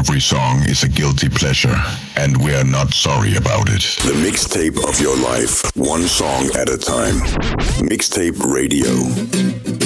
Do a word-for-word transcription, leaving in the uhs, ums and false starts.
Every song is a guilty pleasure, and we're not sorry about it. The mixtape of your life, one song at a time. Mixtape Radio.